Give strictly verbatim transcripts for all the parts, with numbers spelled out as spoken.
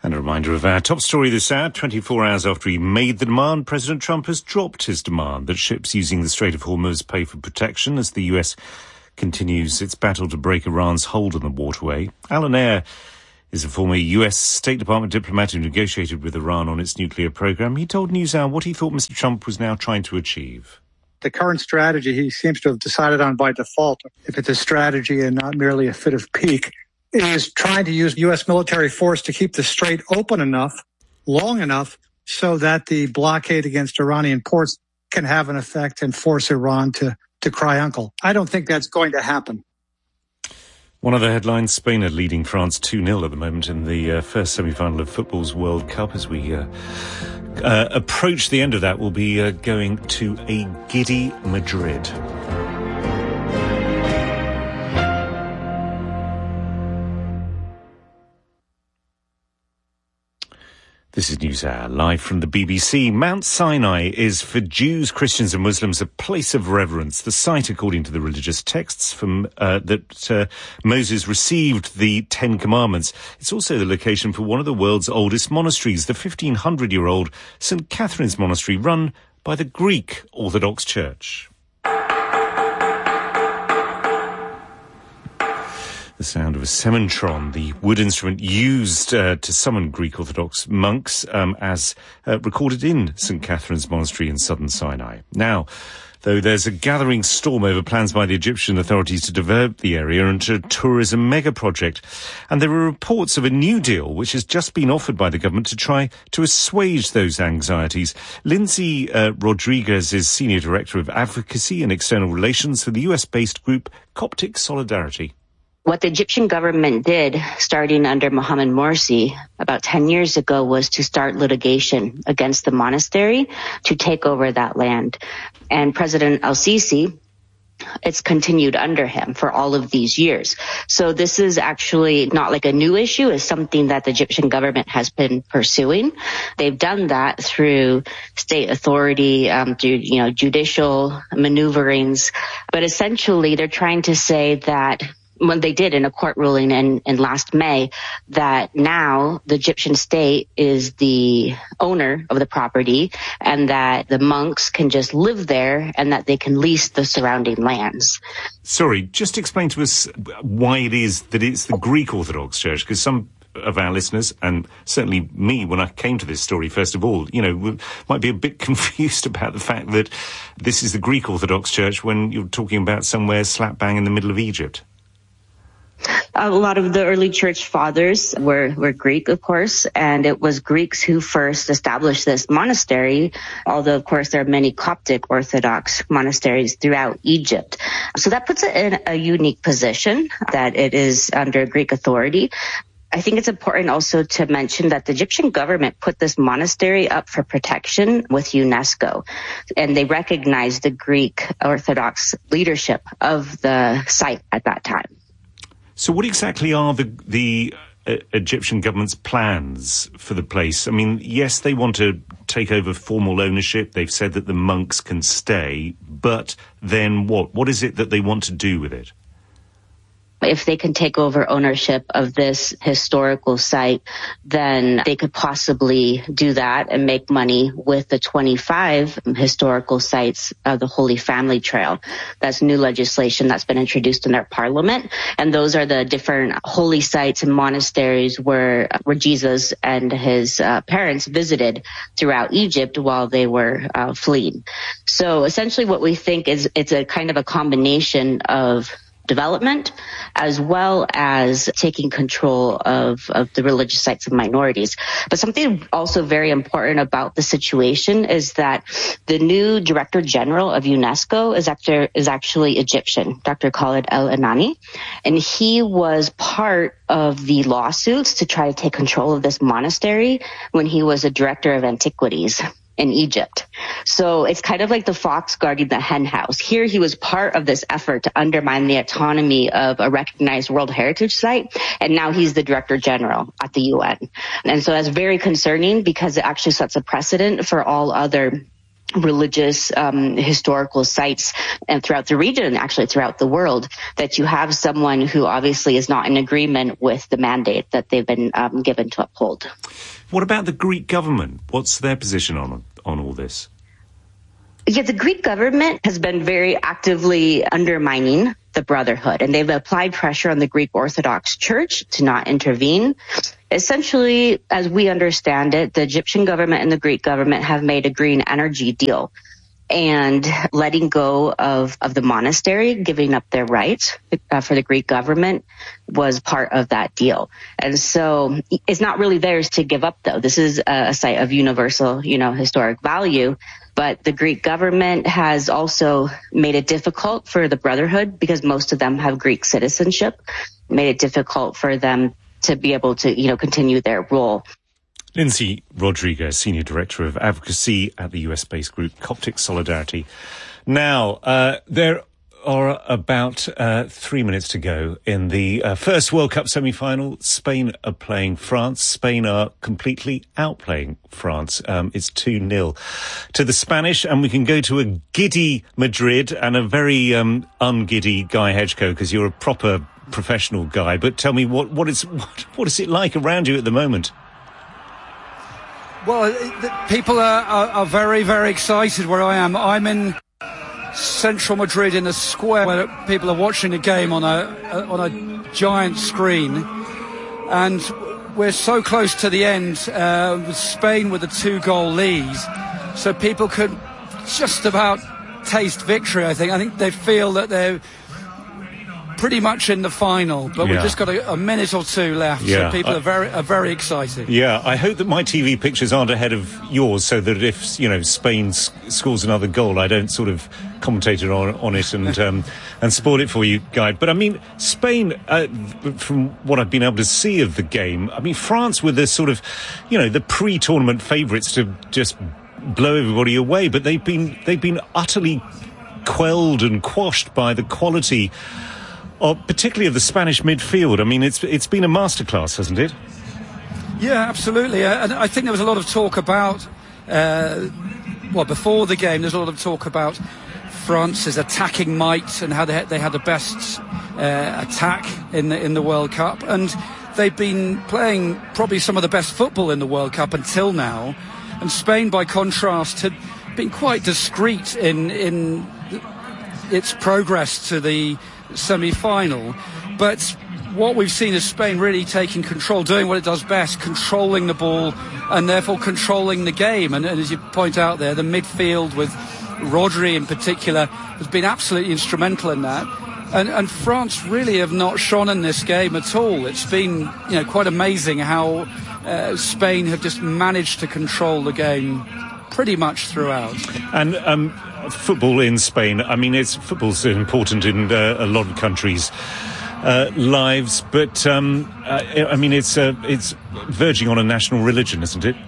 And a reminder of our top story this hour. twenty-four hours after he made the demand, President Trump has dropped his demand that ships using the Strait of Hormuz pay for protection as the U S continues its battle to break Iran's hold on the waterway. Alan Eyre is a former U S State Department diplomat who negotiated with Iran on its nuclear program. He told NewsHour what he thought Mister Trump was now trying to achieve. The current strategy he seems to have decided on by default, if it's a strategy and not merely a fit of pique, is trying to use U S military force to keep the strait open enough, long enough, so that the blockade against Iranian ports can have an effect and force Iran to, to cry uncle. I don't think that's going to happen. One of the headlines, Spain are leading France two nil at the moment in the uh, first semi-final of football's World Cup. As we uh, uh, approach the end of that, we'll be uh, going to a giddy Madrid. This is NewsHour, live from the B B C. Mount Sinai is, for Jews, Christians and Muslims, a place of reverence. The site, according to the religious texts from uh, that uh, Moses received the Ten Commandments. It's also the location for one of the world's oldest monasteries, the fifteen hundred year old Saint Catherine's Monastery, run by the Greek Orthodox Church. The sound of a sementron, the wood instrument used uh, to summon Greek Orthodox monks, um, as uh, recorded in Saint Catherine's Monastery in southern Sinai. Now, though there's a gathering storm over plans by the Egyptian authorities to develop the area into a tourism mega project, and there are reports of a new deal which has just been offered by the government to try to assuage those anxieties. Lindsay uh, Rodriguez is Senior Director of Advocacy and External Relations for the U S-based group Coptic Solidarity. What the Egyptian government did, starting under Mohamed Morsi about ten years ago, was to start litigation against the monastery to take over that land. And President El-Sisi, it's continued under him for all of these years. So this is actually not like a new issue. It's something that the Egyptian government has been pursuing. They've done that through state authority, um, through, you know, judicial maneuverings. But essentially, they're trying to say that when they did in a court ruling in, in last May, that now the Egyptian state is the owner of the property and that the monks can just live there and that they can lease the surrounding lands. Sorry, just explain to us why it is that it's the Greek Orthodox Church, because some of our listeners, and certainly me when I came to this story, first of all, you know, might be a bit confused about the fact that this is the Greek Orthodox Church when you're talking about somewhere slap bang in the middle of Egypt. A lot of the early church fathers were, were Greek, of course, and it was Greeks who first established this monastery, although, of course, there are many Coptic Orthodox monasteries throughout Egypt. So that puts it in a unique position that it is under Greek authority. I think it's important also to mention that the Egyptian government put this monastery up for protection with UNESCO, and they recognized the Greek Orthodox leadership of the site at that time. So what exactly are the the uh, Egyptian government's plans for the place? I mean, yes, they want to take over formal ownership. They've said that the monks can stay, but then what? What is it that they want to do with it? If they can take over ownership of this historical site, then they could possibly do that and make money with the twenty-five historical sites of the Holy Family Trail. That's new legislation that's been introduced in their parliament. And those are the different holy sites and monasteries where, where Jesus and his uh, parents visited throughout Egypt while they were uh, fleeing. So essentially what we think is it's a kind of a combination of development, as well as taking control of, of the religious sites of minorities. But something also very important about the situation is that the new Director General of UNESCO is, actor, is actually Egyptian, Doctor Khaled El-Anani, and he was part of the lawsuits to try to take control of this monastery when he was a Director of Antiquities in Egypt. So it's kind of like the fox guarding the hen house. Here he was part of this effort to undermine the autonomy of a recognized World Heritage Site, and now he's the Director General at the U N. And so that's very concerning because it actually sets a precedent for all other religious um, historical sites and throughout the region and actually throughout the world, that you have someone who obviously is not in agreement with the mandate that they've been um, given to uphold. What about the Greek government? What's their position on on all this? Yeah, the Greek government has been very actively undermining the Brotherhood, and they've applied pressure on the Greek Orthodox Church to not intervene. Essentially, as we understand it, the Egyptian government and the Greek government have made a green energy deal, and letting go of, of the monastery, giving up their rights uh, for the Greek government was part of that deal. And so it's not really theirs to give up, though. This is a, a site of universal, you know, historic value. But the Greek government has also made it difficult for the Brotherhood, because most of them have Greek citizenship, made it difficult for them to be able to, you know, continue their role. Lindsay Rodriguez, Senior Director of Advocacy at the U S-based group Coptic Solidarity. Now, uh, there are about uh, three minutes to go in the uh, first World Cup semi-final. Spain are playing France. Spain are completely outplaying France. Um, it's two nil to the Spanish, and we can go to a giddy Madrid and a very um, ungiddy Guy Hedgecoe, because you're a proper professional guy. But tell me, what what is what, what is it like around you at the moment? Well, the people are, are, are very, very excited where I am. I'm in central Madrid in a square where people are watching the game on a, a on a giant screen, and we're so close to the end uh, with Spain with a two-goal lead, so people could just about taste victory. I think. I think they feel that they're pretty much in the final, but yeah. we've just got a, a minute or two left, yeah. so people I, are very are very excited. Yeah, I hope that my T V pictures aren't ahead of yours, so that if, you know, Spain s- scores another goal, I don't sort of commentate on, on it and um, and spoil it for you, Guy. But I mean, Spain, uh, from what I've been able to see of the game, I mean, France were the sort of, you know, the pre-tournament favourites to just blow everybody away, but they've been they've been utterly quelled and quashed by the quality, Oh, particularly of the Spanish midfield. I mean, it's it's been a masterclass, hasn't it? Yeah, absolutely. Uh, and I think there was a lot of talk about, uh, well, before the game, there's a lot of talk about France's attacking might and how they had, they had the best uh, attack in the in the World Cup, and they've been playing probably some of the best football in the World Cup until now. And Spain, by contrast, had been quite discreet in in its progress to the semi-final, but what we've seen is Spain really taking control, doing what it does best, controlling the ball and therefore controlling the game. And, and as you point out there, the midfield with Rodri in particular has been absolutely instrumental in that. And, and France really have not shone in this game at all. It's been, you know, quite amazing how uh, Spain have just managed to control the game pretty much throughout. And um football in Spain, I mean, it's football's important in uh, a lot of countries' uh, lives, but um, uh, I mean, it's uh, it's verging on a national religion, isn't it?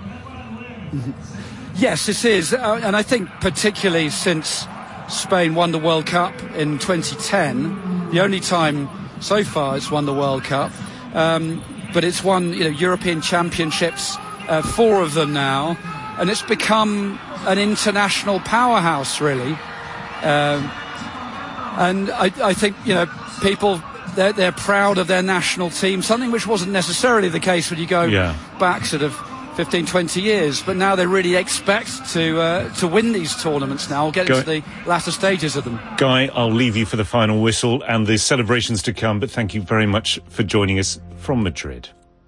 Yes, it is, uh, and I think particularly since Spain won the World Cup in twenty ten, the only time so far it's won the World Cup, um, but it's won, you know, European Championships, uh, four of them now, and it's become an international powerhouse, really. Um, and I, I think, you know, people, they're, they're proud of their national team, something which wasn't necessarily the case when you go yeah. back sort of fifteen, twenty years. But now they really expect to uh, to win these tournaments now, get Guy, into the latter stages of them. Guy, I'll leave you for the final whistle and the celebrations to come, but thank you very much for joining us from Madrid.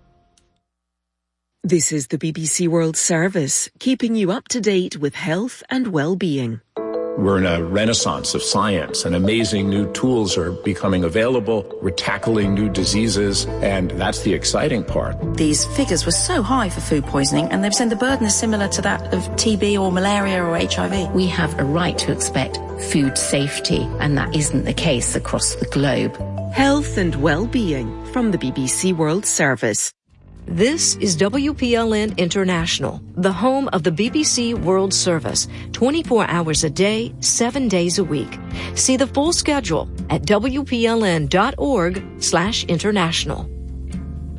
This is the B B C World Service, keeping you up to date with health and well-being. We're in a renaissance of science, and amazing new tools are becoming available. We're tackling new diseases, and that's the exciting part. These figures were so high for food poisoning, and they've said the burden is similar to that of T B or malaria or H I V. We have a right to expect food safety, and that isn't the case across the globe. Health and well-being from the B B C World Service. This is W P L N International, the home of the B B C World Service, twenty-four hours a day, seven days a week. See the full schedule at W P L N dot org slash international.